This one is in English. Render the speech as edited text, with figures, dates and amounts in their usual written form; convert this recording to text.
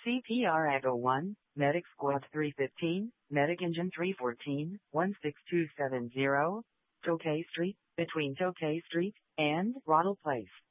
CPR Echo 1, Medic Squad 315, Medic Engine 314, 16270, Tokay Street, between Tokay Street and Ronald Place.